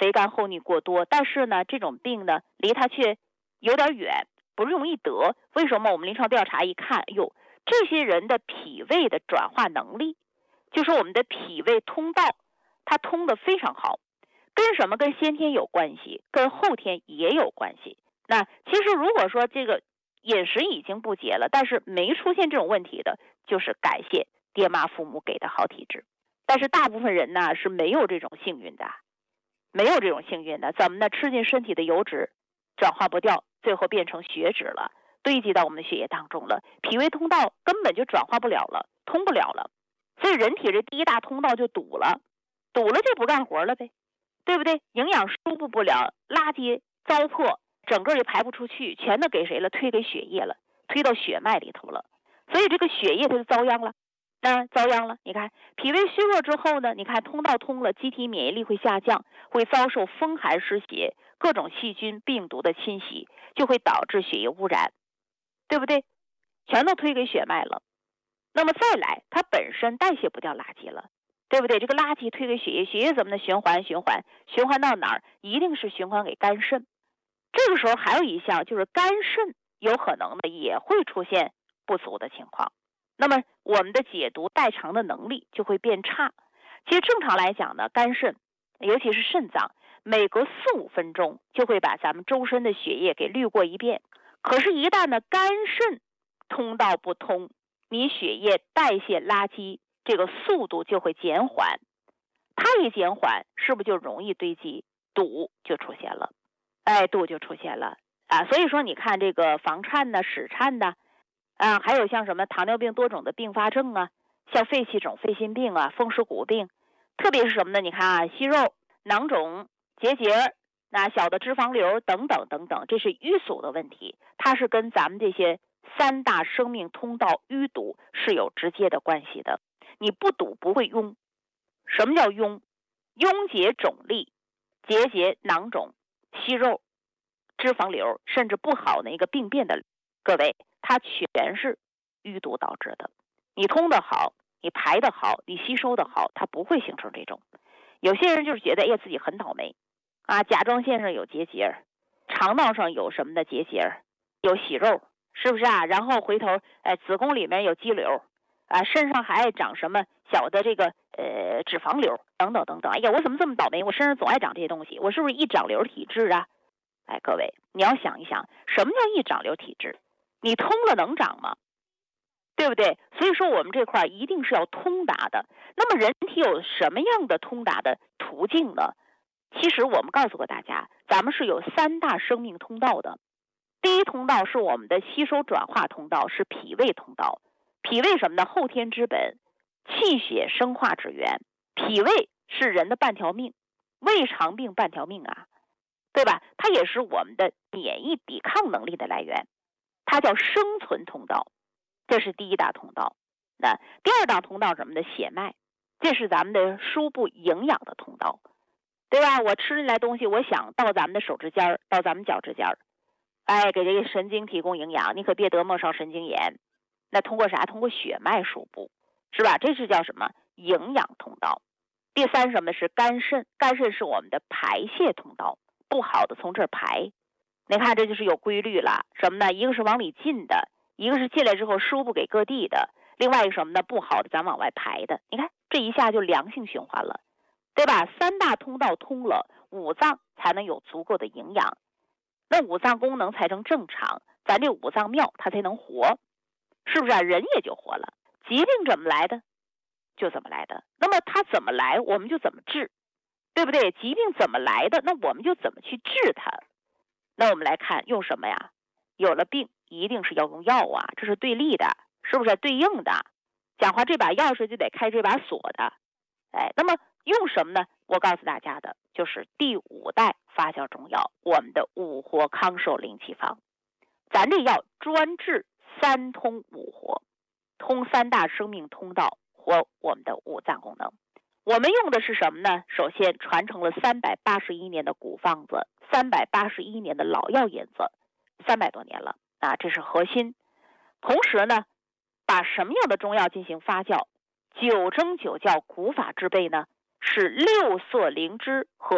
肥甘厚腻过多，但是呢，这种病呢离他却有点远，不容易得。为什么？我们临床调查一看，哟，这些人的脾胃的转化能力，就是我们的脾胃通道，它通得非常好。跟什么？跟先天有关系，跟后天也有关系。那其实如果说这个饮食已经不节了，但是没出现这种问题的，就是感谢爹妈父母给的好体质。但是大部分人呢是没有这种幸运的，没有这种幸运的。怎么呢？吃进身体的油脂转化不掉，最后变成血脂了，堆积到我们的血液当中了，脾胃通道根本就转化不了了，通不了了。所以人体这第一大通道就堵了，堵了就不干活了呗，对不对？营养输布不了，垃圾糟粕整个就排不出去，全都给谁了？推给血液了，推到血脉里头了。所以这个血液它就遭殃了。遭殃了。你看脾胃虚弱之后呢，你看通道通了，机体免疫力会下降，会遭受风寒湿邪各种细菌病毒的侵袭，就会导致血液污染，对不对？全都推给血脉了。那么再来，它本身代谢不掉垃圾了，对不对？这个垃圾推给血液，血液怎么的循环到哪儿？一定是循环给肝肾。这个时候还有一项就是肝肾有可能呢也会出现不足的情况，那么我们的解毒代偿的能力就会变差。其实正常来讲呢，肝肾尤其是肾脏，每隔4-5分钟就会把咱们周身的血液给滤过一遍。可是一旦呢肝肾通道不通，你血液代谢垃圾这个速度就会减缓，它一减缓是不是就容易堆积，堵就出现了，堵就出现了啊。所以说你看这个房颤呢、室颤呢还有像什么糖尿病多种的并发症啊，像肺气肿、肺心病啊、风湿骨病，特别是什么呢？你看啊，息肉、囊肿、结节、小的脂肪瘤等等等等，这是淤阻的问题，它是跟咱们这些3大生命通道淤堵是有直接的关系的。你不堵不会壅。什么叫壅？壅结肿粒、结节、囊肿、息肉、脂肪瘤，甚至不好的一个病变的，各位，它全是淤堵导致的。你通得好，你排得好，你吸收得好，它不会形成这种。有些人就是觉得自己很倒霉甲状腺上有结节，肠道上有什么的结节，有息肉，是不是啊？然后回头子宫里面有肌瘤肾上还爱长什么小的这个脂肪瘤等等等等。我怎么这么倒霉？我身上总爱长这些东西，我是不是易长瘤体质啊？各位，你要想一想，什么叫易长瘤体质？你通了能长吗？对不对？所以说我们这块一定是要通达的。那么人体有什么样的通达的途径呢？其实我们告诉过大家，咱们是有3大生命通道的。第一通道是我们的吸收转化通道，是脾胃通道。脾胃什么呢？后天之本，气血生化之源。脾胃是人的半条命，胃肠病半条命对吧？它也是我们的免疫抵抗能力的来源，它叫生存通道，这是第一大通道。那第二大通道什么呢？血脉，这是咱们的输布营养的通道，对吧？我吃进来东西，我想到咱们的手指尖，到咱们脚趾尖，给这个神经提供营养，你可别得末梢神经炎。那通过啥？通过血脉输布，是吧？这是叫什么？营养通道。第三什么是肝肾？肝肾是我们的排泄通道，不好的从这儿排。你看这就是有规律了，什么呢？一个是往里进的，一个是进来之后输布给各地的，另外一个什么呢？不好的咱往外排的。你看这一下就良性循环了，对吧？3大通道通了，五脏才能有足够的营养，那五脏功能才能正常，咱这五脏庙它才能活，是不是人也就活了。疾病怎么来的就怎么来的，那么它怎么来我们就怎么治，对不对？疾病怎么来的，那我们就怎么去治它。那我们来看用什么呀？有了病一定是要用药这是对立的，是不是对应的？讲话这把钥匙就得开这把锁的。那么用什么呢？我告诉大家的就是第5代发酵中药，我们的五活康寿灵气方。咱这药专治3通5活，通3大生命通道，活我们的五脏功能。我们用的是什么呢？首先传承了381年的古方子，381年的老药引子，300多年了这是核心。同时呢，把什么样的中药进行发酵？9蒸9教古法制备呢，是6色灵芝和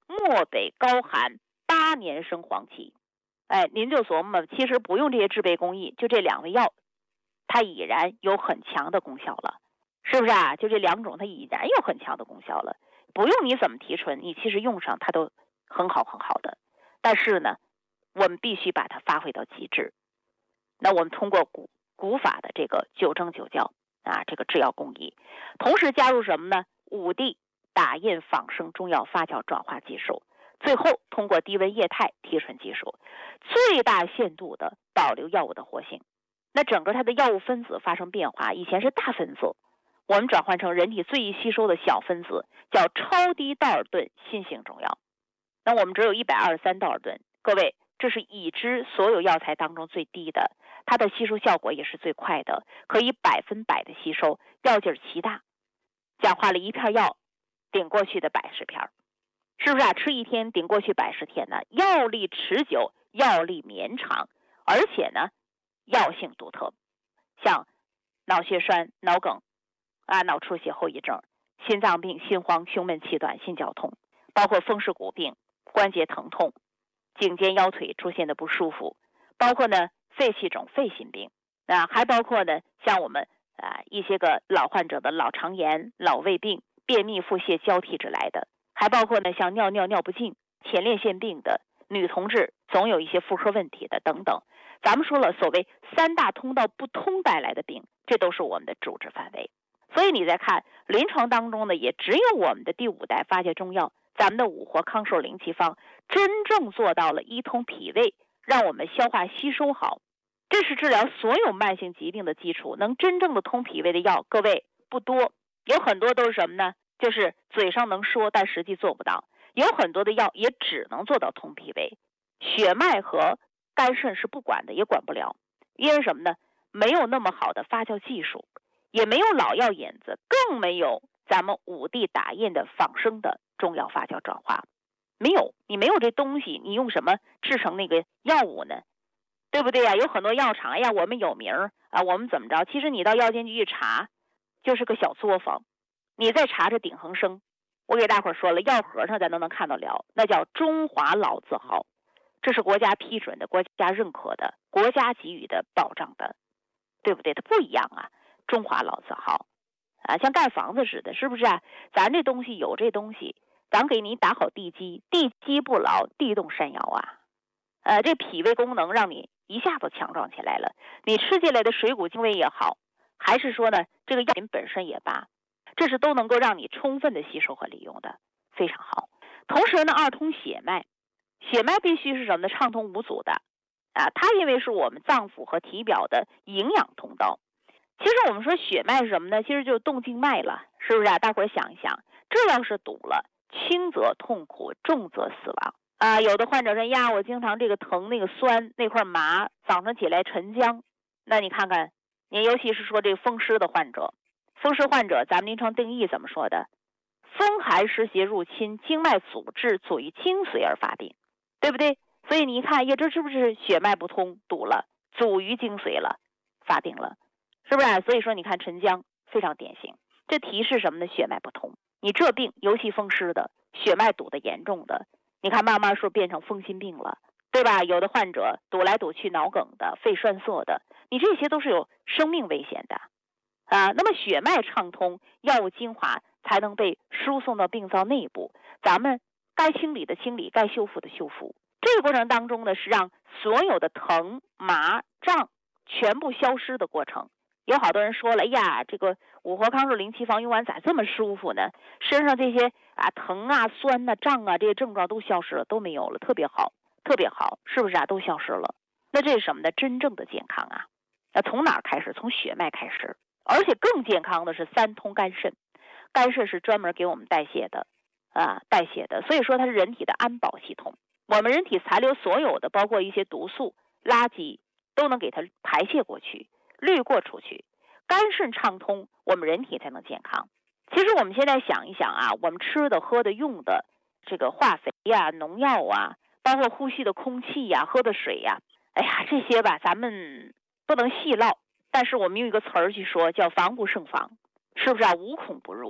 漠北高寒8年生黄芪。您就琢磨，其实不用这些制备工艺，就这2味药，它已然有很强的功效了，是不是啊？就这2种，它已然有很强的功效了，不用你怎么提纯，你其实用上它都很好很好的。但是呢，我们必须把它发挥到极致。那我们通过古法的这个九蒸九校这个制药工艺，同时加入什么呢？5地打印仿生中药发酵转化技术，最后通过低温液态提纯技术，最大限度的保留药物的活性。那整个它的药物分子发生变化，以前是大分子，我们转换成人体最易吸收的小分子，叫超低道尔顿新型中药。那我们只有123道尔顿，各位，这是已知所有药材当中最低的，它的吸收效果也是最快的，可以100%的吸收，药劲儿极大。讲话了，一片药顶过去的110片，是不是啊？吃1天顶过去110天呢？药力持久，药力绵长，而且呢，药性独特，像脑血栓、脑梗脑出血后遗症、心脏病、心慌、胸闷气短、心绞痛，包括风湿骨病、关节疼痛、颈肩腰腿出现的不舒服，包括呢肺气肿、肺心病还包括呢像我们一些个老患者的老肠炎、老胃病、便秘、腹泻交替着来的，还包括呢像尿不尽、前列腺病的，女同志总有一些妇科问题的等等。咱们说了，所谓3大通道不通带来的病，这都是我们的主治范围。所以你再看临床当中呢，也只有我们的第5代发酵中药，咱们的五活康寿灵气方，真正做到了一通脾胃，让我们消化吸收好，这是治疗所有慢性疾病的基础。能真正的通脾胃的药，各位不多，有很多都是什么呢？就是嘴上能说，但实际做不到。有很多的药也只能做到通脾胃，血脉和肝肾是不管的，也管不了。因为什么呢？没有那么好的发酵技术，也没有老药引子，更没有咱们5地打印的仿生的中药发酵转化。没有，你没有这东西，你用什么制成那个药物呢？对不对呀？有很多药厂我们有名我们怎么着？其实你到药监局一查，就是个小作坊。你再查查鼎恒生，我给大伙说了，药盒上咱都能看到了，那叫中华老字号，这是国家批准的、国家认可的、国家给予的保障的，对不对？它不一样中华老字号像盖房子似的，是不是咱这东西有这东西，咱给你打好地基，地基不牢，地动山摇这脾胃功能让你一下子强壮起来了。你吃进来的水谷精微也好，还是说呢这个药品本身也罢，这是都能够让你充分的吸收和利用的，非常好。同时呢，2通血脉，血脉必须是什么呢？畅通无阻的它因为是我们脏腑和体表的营养通道。其实我们说血脉是什么呢？其实就是动静脉了，是不是大伙想一想，这要是堵了，轻则痛苦，重则死亡有的患者说呀，我经常这个疼，那个酸，那块麻，早上起来沉僵。那你看看，你尤其是说这个风湿的患者，风湿患者咱们临床定义怎么说的？风寒湿邪入侵，经脉阻滞，阻于精髓而发病，对不对？所以你一看这是不是血脉不通，堵了，阻于精髓了，发病了，是不是所以说你看沉僵非常典型，这提示什么呢？血脉不通。你这病尤其风湿的，血脉堵得严重的，你看慢慢说变成风心病了，对吧？有的患者堵来堵去脑梗的、肺栓塞的，你这些都是有生命危险的那么血脉畅通，药物精华才能被输送到病灶内部，咱们该清理的清理，该修复的修复。这个过程当中呢，是让所有的疼、麻、胀全部消失的过程。有好多人说了，这个五活康寿灵气方用完咋这么舒服呢？身上这些疼酸胀这些症状都消失了，都没有了，特别好，特别好，是不是都消失了？那这是什么呢？真正的健康那从哪儿开始？从血脉开始。而且更健康的是3通肝肾，肝肾是专门给我们代谢的所以说它是人体的安保系统。我们人体残留所有的，包括一些毒素、垃圾，都能给它排泄过去，滤过出去。肝肾畅通，我们人体才能健康。其实我们现在想一想我们吃的、喝的、用的这个化肥农药包括呼吸的空气喝的水这些吧，咱们不能细唠，但是我们用一个词儿去说，叫防不胜防，是不是无孔不入？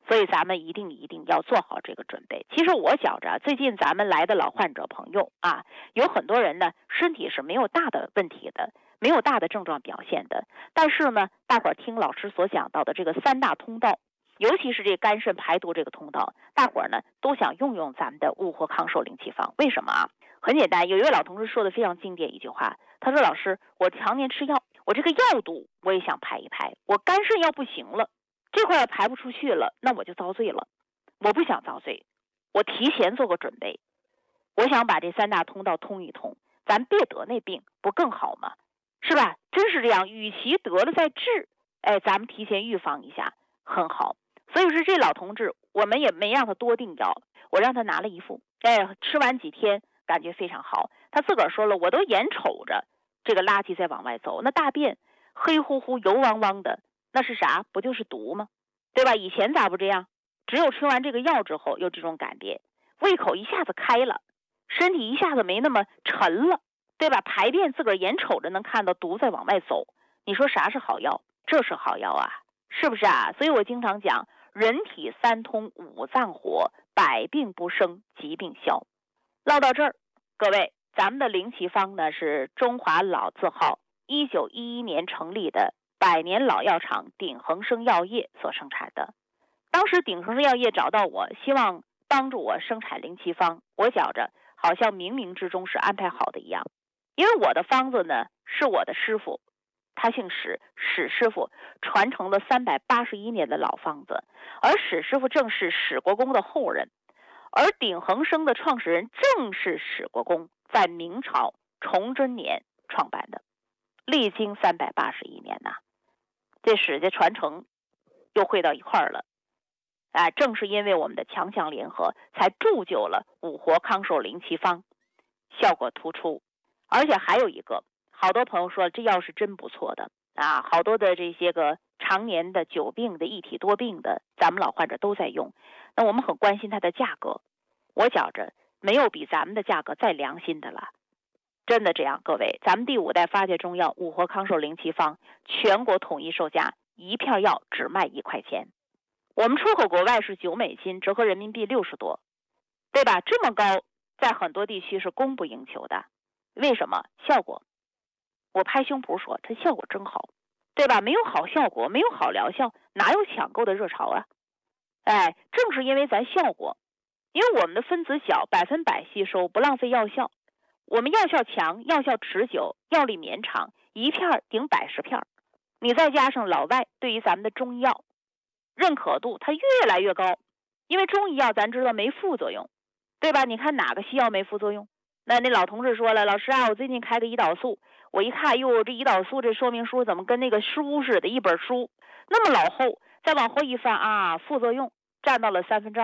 所以咱们一定要做好这个准备。其实我觉着最近咱们来的老患者朋友啊，有很多人呢身体是没有大的问题的，没有大的症状表现的，但是呢大伙儿听老师所讲到的这个3大通道，尤其是这肝肾排毒这个通道，大伙儿呢都想用咱们的物活康寿灵气方。为什么啊？很简单，有一位老同志说的非常经典一句话，他说老师，我常年吃药，我这个药肚我也想排一排，我肝肾要不行了，这块要排不出去了，那我就遭罪了。我不想遭罪，我提前做个准备，我想把这3大通道通一通，咱别得那病不更好吗？是吧？真是这样，与其得了再治，咱们提前预防一下很好。所以说这老同志我们也没让他多订药，我让他拿了一副，吃完几天感觉非常好。他自个儿说了，我都眼瞅着这个垃圾在往外走，那大便黑乎乎油汪汪的，那是啥？不就是毒吗？对吧？以前咋不这样？只有吃完这个药之后有这种改变，胃口一下子开了，身体一下子没那么沉了，对吧？排便自个儿眼瞅着能看到毒在往外走，你说啥是好药？这是好药啊，是不是啊？所以我经常讲，人体3通5脏活，百病不生，疾病消。唠到这儿，各位，咱们的灵气方呢是中华老字号1911年成立的百年老药厂鼎恒生药业所生产的。当时鼎恒生药业找到我，希望帮助我生产灵气方，我觉着好像冥冥之中是安排好的一样。因为我的方子呢是我的师傅，他姓史，史师傅传承了381年的老方子，而史师傅正是史国公的后人，而鼎恒生的创始人正是史国公在明朝崇祯年创办的，历经381年呐，这史家传承又汇到一块儿了。正是因为我们的强强联合，才铸就了五活康寿灵气方，效果突出。而且还有一个，好多朋友说这药是真不错的啊，好多的这些个常年的久病的一体多病的，咱们老患者都在用。那我们很关心它的价格，我觉着没有比咱们的价格再良心的了。真的这样，各位，咱们第5代发掘中药五活康寿灵气方全国统一售价，一片药只卖1块钱。我们出口国外是9美金，折合人民币60多，对吧？这么高，在很多地区是供不应求的。为什么？效果。我拍胸脯说，它效果真好，对吧？没有好效果，没有好疗效，哪有抢购的热潮啊？正是因为咱效果，因为我们的分子小，100%吸收，不浪费药效。我们药效强，药效持久，药力绵长，一片顶100、10片。你再加上老外对于咱们的中医药认可度它越来越高，因为中医药咱知道没副作用，对吧？你看哪个西药没副作用？那老同志说了，老师啊，我最近开个胰岛素，我一看，哟，这胰岛素这说明书怎么跟那个书似的，一本书那么老厚，再往后一翻啊，副作用占到了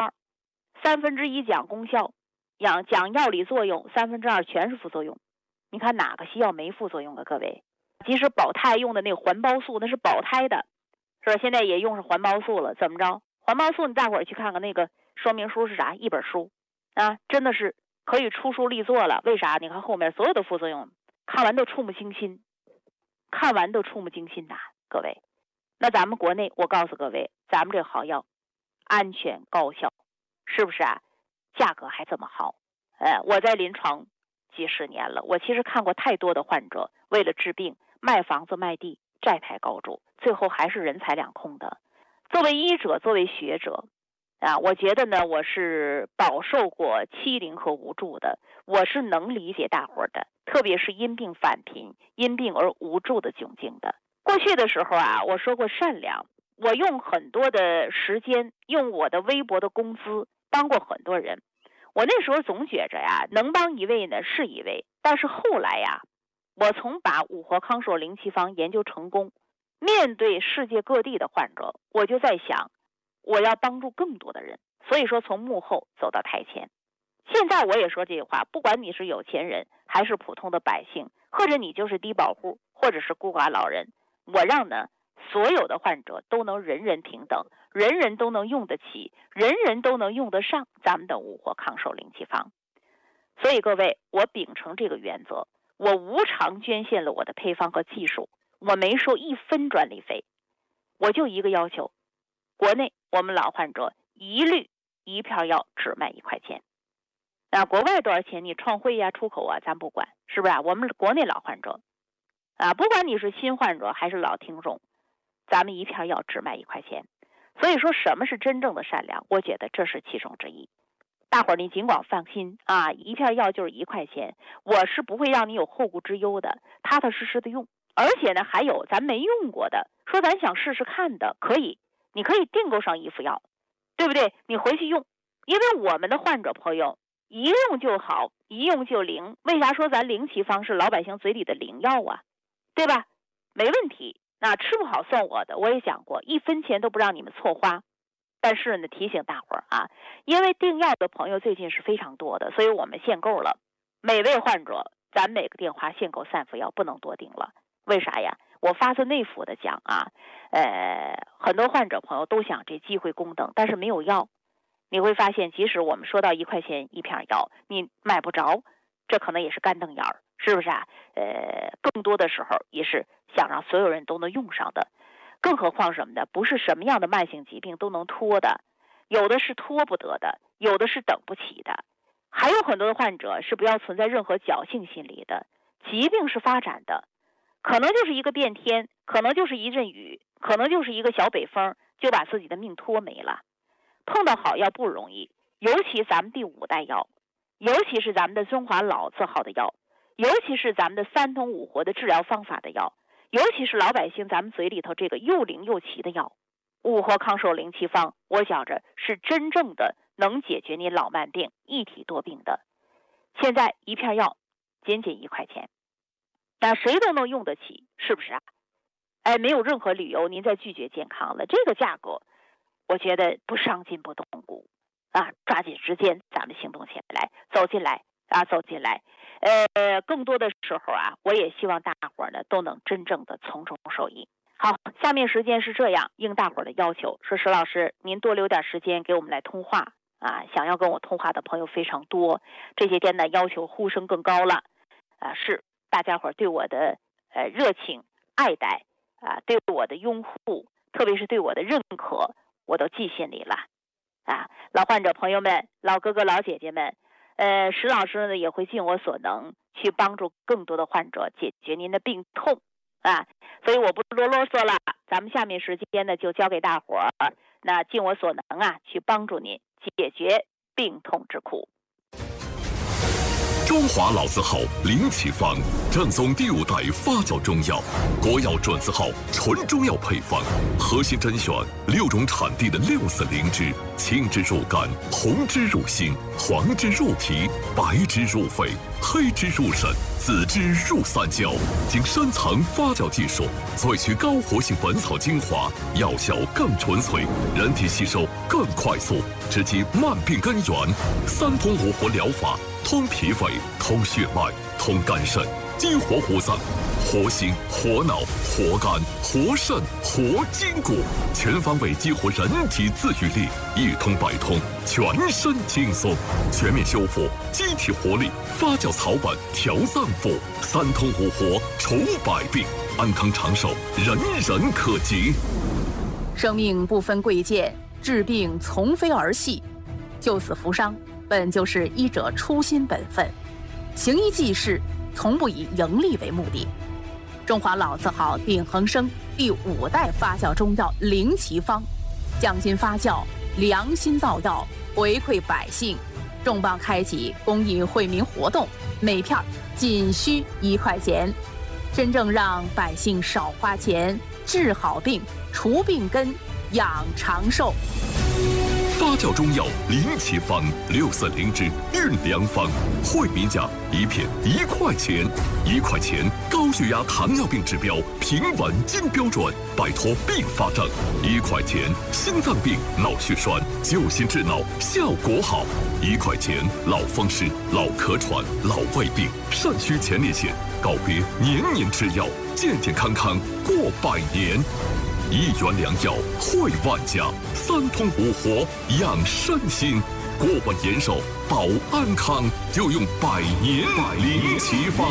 1/3，1/3讲功效，讲药理作用，2/3全是副作用。你看哪个西药没副作用啊？各位，即使保胎用的那个环孢素，那是保胎的，是吧？现在也用上环孢素了，怎么着？环孢素你大伙儿去看看那个说明书是啥，一本书啊，真的是可以出书立作了。为啥？你看后面所有的副作用，看完都触目惊心，呐，各位。那咱们国内，我告诉各位，咱们这好药安全高效，是不是啊？价格还这么好。我在临床几十年了，我其实看过太多的患者为了治病卖房子卖地，债台高筑，最后还是人财两空的。作为医者，作为学者我觉得呢，我是饱受过欺凌和无助的，我是能理解大伙的，特别是因病返贫、因病而无助的窘境的。过去的时候我说过善良，我用很多的时间，用我的微薄的工资帮过很多人。我那时候总觉着能帮一位呢是一位，但是后来我从把五活康寿灵气方研究成功，面对世界各地的患者，我就在想，我要帮助更多的人，所以说从幕后走到台前。现在我也说这句话，不管你是有钱人还是普通的百姓，或者你就是低保户，或者是孤寡老人，我让呢所有的患者都能人人平等，人人都能用得起，人人都能用得上咱们的五活康寿灵气方。所以各位，我秉承这个原则，我无偿捐献了我的配方和技术，我没收1分专利费，我就一个要求，国内我们老患者一律一片药只卖1块钱。那国外多少钱？你创汇呀、出口啊，咱不管，是不是啊？我们国内老患者啊，不管你是新患者还是老听众，咱们一片药只卖1块钱。所以说，什么是真正的善良？我觉得这是其中之一。大伙儿你尽管放心啊，一片药就是1块钱，我是不会让你有后顾之忧的，踏踏实实的用。而且呢，还有咱没用过的，说咱想试试看的，可以，你可以订购上1副药，对不对？你回去用，因为我们的患者朋友一用就好，一用就灵。为啥说咱灵奇方是老百姓嘴里的灵药啊？对吧？没问题。那吃不好算我的，我也讲过，1分钱都不让你们错花。但是呢，提醒大伙儿啊，因为订药的朋友最近是非常多的，所以我们限购了。每位患者，咱每个电话限购3副药，不能多订了。为啥呀？我发自内腑的讲啊，很多患者朋友都想这机会公等，但是没有药。你会发现，即使我们说到1块钱1片药，你买不着，这可能也是干瞪眼儿，是不是啊？更多的时候也是想让所有人都能用上的。更何况什么的，不是什么样的慢性疾病都能拖的，有的是拖不得的，有的是等不起的，还有很多的患者是不要存在任何侥幸心理的。疾病是发展的，可能就是一个变天，可能就是一阵雨，可能就是一个小北风，就把自己的命拖没了。碰到好药不容易，尤其咱们第5代药，尤其是咱们的中华老字号的药，尤其是咱们的3通5活的治疗方法的药，尤其是老百姓咱们嘴里头这个又灵又奇的药，5活康寿灵奇方，我觉着是真正的能解决你老慢病、一体多病的。现在一片药仅1块钱，那谁都能用得起，是不是啊？没有任何理由您再拒绝健康了。这个价格，我觉得不伤筋不动骨啊！抓紧时间，咱们行动起来，走进来啊，走进来。更多的时候啊，我也希望大伙儿呢都能真正的从中受益。好，下面时间是这样，应大伙儿的要求，说石老师，您多留点时间给我们来通话啊！想要跟我通话的朋友非常多，这些天呢要求呼声更高了啊！是大家伙儿对我的热情爱戴啊，对我的拥护，特别是对我的认可，我都记心里了啊！老患者朋友们、老哥哥、老姐姐们。石老师呢也会尽我所能去帮助更多的患者解决您的病痛啊，所以我不啰嗦了，咱们下面时间呢就交给大伙儿，那尽我所能啊去帮助您解决病痛之苦。 中华老字号灵奇方，正宗第5代发酵中药，国药准字号纯中药配方，核心甄选6种产地的6-4灵芝，青汁入肝，红汁入心，黄汁入脾，白汁入肺，黑汁入肾，紫汁入三焦，经深层发酵技术萃取高活性本草精华，药效更纯粹，人体吸收更快速，直击慢病根源。3通5活疗法，通脾胃，通血脉，通肝肾，激活活脏，活心、活脑、活肝、活肾、活筋骨，全方位激活人体自愈力，一通百通，全身轻松，全面修复机体活力，发酵草本，调脏腑，3通5活，除百病，安康长寿，人人可及。 生命不分贵贱，治病从非儿戏，救死扶伤本就是医者初心本分，行医济世从不以盈利为目的。中华老字号鼎恒生第5代发酵中药灵奇方，匠心发酵，良心造药，回馈百姓，重磅开启公益惠民活动，每片仅需1块钱，真正让百姓少花钱，治好病，除病根，养长寿。 发酵中药灵奇方，6-4灵芝运良方，惠民价一片1块钱，1块钱高血压、糖尿病指标平稳金标准，摆脱并发症；1块钱心脏病、脑血栓救心治脑效果好；1块钱老风湿、老咳喘、老胃病、肾虚前列腺告别年年吃药，健健康康过100年。1元良药惠万家，3通5活养身心，过万延寿保安康，就用100年灵奇方。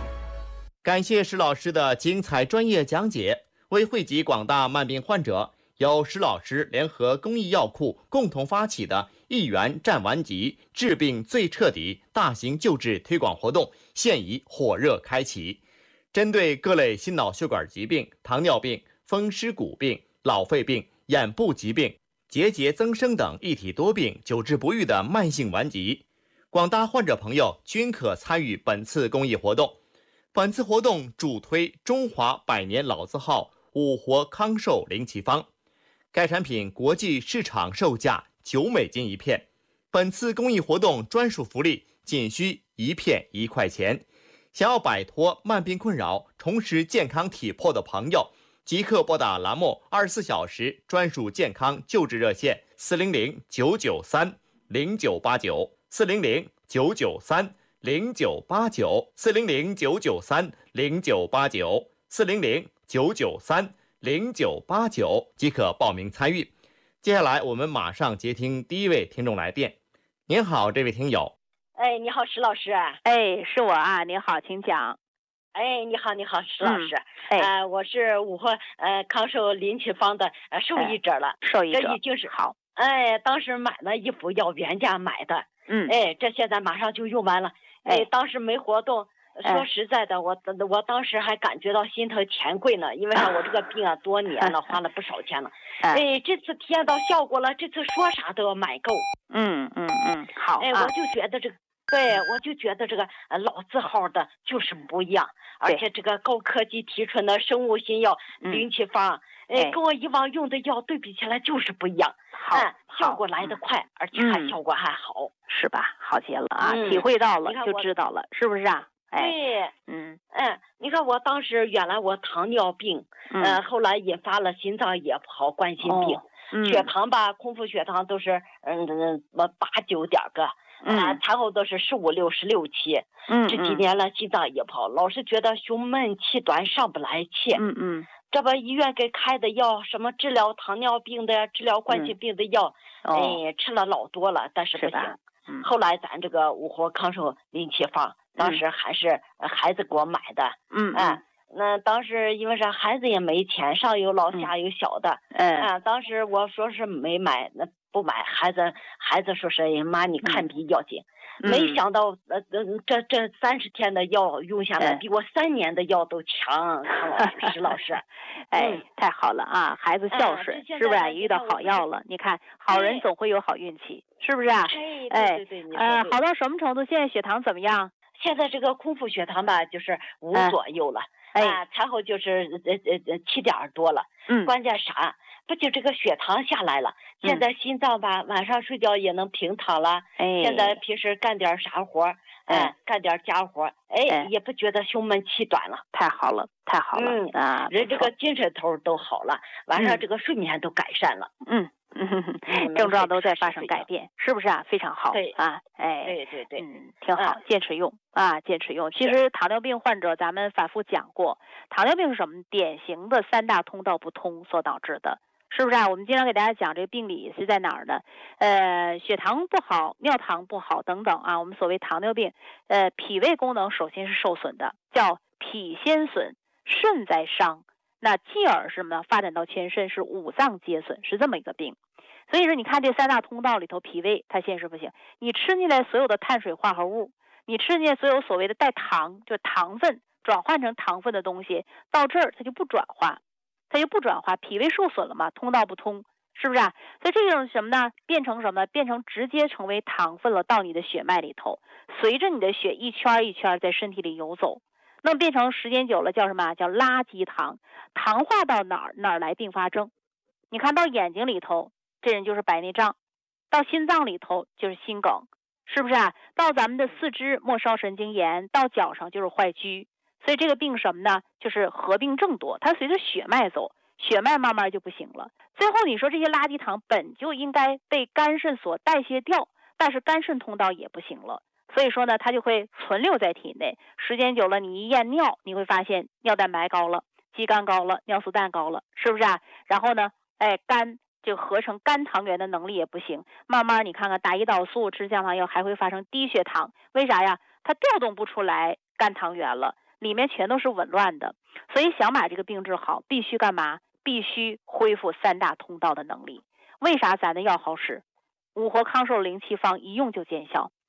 感谢石老师的精彩专业讲解，为惠及广大慢病患者， 由石老师联合公益药库共同发起的1元战顽疾，治病最彻底大型救治推广活动现已火热开启。针对各类心脑血管疾病、糖尿病、风湿骨病、老肺病、眼部疾病、结节增生等一体多病久治不愈的慢性顽疾，广大患者朋友均可参与本次公益活动。本次活动主推中华百年老字号五活康寿灵奇方，该产品国际市场售价9美金一片。本次公益活动专属福利仅需一片1块钱。想要摆脱慢病困扰，重拾健康体魄的朋友，即刻拨打栏目24小时专属健康救治热线400-993-0989 400-993-0989 400-993-0989 400-993-0989即可报名参与。接下来我们马上接听第一位听众来电。您好，这位听友。 哎，你好，石老师。 哎，是我啊，您好，请讲。 哎，你好，石老师。我是五活康寿灵奇方的受益者了。 受益者， 这已经是好。 当时买了一副药原价买的。这现在马上就用完了。当时没活动。说实在的，我当时还感觉到心疼钱贵呢，因为我这个病啊多年了，花了不少钱了。这次体验到效果了，这次说啥都要买够。 好。 我就觉得这个。我就觉得这个老字号的就是不一样，而且这个高科技提纯的生物新药灵奇方，跟我以往用的药对比起来就是不一样。效果来得快，而且效果还好， 是吧？好极了啊！体会到了就知道了，是不是啊？ 对，你看我当时原来我糖尿病，后来引发了心脏也不好，冠心病，血糖吧，空腹血糖都是8、9点个。产后都是15、6、16、7，这几年了，心脏也不好，老是觉得胸闷气短，上不来气。这不医院给开的药，什么治疗糖尿病的、治疗冠心病的药，吃了老多了，但是不行。后来咱这个五活康寿灵奇方，当时还是孩子给我买的。那当时因为是孩子也没钱，上有老下有小的。当时我说是没买，那不买，孩子说是妈你看病要紧。没想到这30天的药用下来，比我3年的药都强。石老师， 太好了啊！孩子孝顺，是不是也遇到好药了？你看，好人总会有好运气，是不是啊？ 对， 好到什么程度？现在血糖怎么样？ 现在这个空腹血糖吧，就是5左右了。产后就是7点多了。关键啥？不就这个血糖下来了，现在心脏吧，晚上睡觉也能平躺了。现在平时干点啥活，干点家活，也不觉得胸闷气短了。 太好了人这个精神头都好了，晚上这个睡眠都改善了。 症状都在发生改变，是不是啊？非常好。 对啊， 对， 挺好，坚持用啊，坚持用。其实糖尿病患者咱们反复讲过，糖尿病是什么？典型的3大通道不通所导致的。是不是啊？我们经常给大家讲这个病理是在哪儿呢？血糖不好、尿糖不好等等啊。我们所谓糖尿病，脾胃功能首先是受损的，叫脾先损，肾在伤，那继而是什么呢？发展到全身是五脏皆损，是这么一个病。所以说，你看这3大通道里头，脾胃它先是不行，你吃进来所有的碳水化合物，你吃进来所有所谓的带糖，就糖分转换成糖分的东西，到这儿它就不转化。脾胃受损了嘛，通道不通，是不是啊？所以这种什么呢？变成什么？变成直接成为糖分了，到你的血脉里头，随着你的血一圈一圈在身体里游走，那么变成时间久了叫什么？叫垃圾糖，糖化到哪儿来并发症？你看到眼睛里头，这人就是白内障；到心脏里头就是心梗，是不是啊？到咱们的四肢末梢神经炎，到脚上就是坏疽。所以这个病什么呢？就是合并症多，它随着血脉走，血脉慢慢就不行了。最后你说这些垃圾糖本就应该被肝肾所代谢掉，但是肝肾通道也不行了，所以说呢，它就会存留在体内。时间久了，你一验尿，你会发现尿蛋白高了，肌酐高了，尿素氮高了，是不是啊？然后呢，肝就合成肝糖原的能力也不行，慢慢你看看打胰岛素、吃降糖药还会发生低血糖，为啥呀？它调动不出来肝糖原了。里面全都是紊乱的，所以想把这个病治好，必须干嘛？ 必须恢复3大通道的能力。为啥咱的药好使？五活康寿灵气方一用就见效，